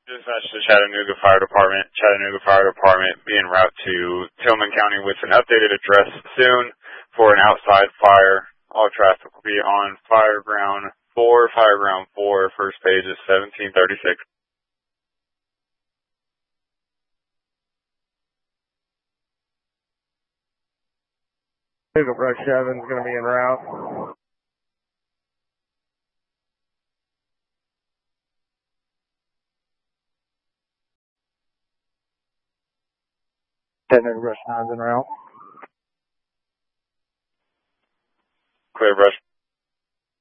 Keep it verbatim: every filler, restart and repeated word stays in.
Dispatch to Chattanooga Fire Department. Chattanooga Fire Department be en route to Tillman County with an updated address soon for an outside fire. All traffic will be on Fireground four, Fireground four, first page is seventeen thirty-six. Eagle Brush seven is going to be en route. Chattanooga Brush nine is en route. Clear Brush